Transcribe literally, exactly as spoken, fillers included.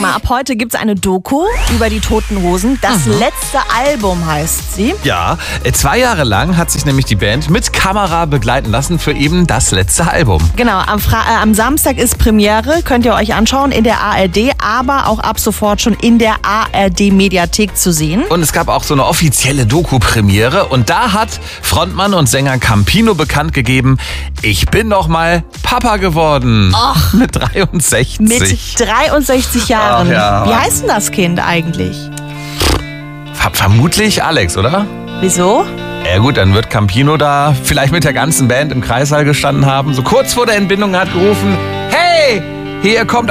mal, ab heute gibt es eine Doku über die Toten Hosen. Das mhm. letzte Album heißt sie. Ja, zwei Jahre lang hat sich nämlich die Band mit Kamera begleiten lassen für eben das letzte Album. Genau, am, Fra- äh, am Samstag ist Premiere, könnt ihr euch anschauen in der A R D, aber auch ab sofort schon in der A R D-Mediathek zu sehen. Und es gab auch so eine offizielle Doku-Premiere und da hat Frontmann und Sänger Campino bekannt gegeben, ich bin noch mal Papa geworden. Och, mit dreiundsechzig. Mit dreiundsechzig Jahren. Ach ja. Wie heißt denn das Kind eigentlich? Ver- Vermutlich Alex, oder? Wieso? Ja gut, dann wird Campino da vielleicht mit der ganzen Band im Kreissaal gestanden haben. So kurz vor der Entbindung hat gerufen, hey, hier kommt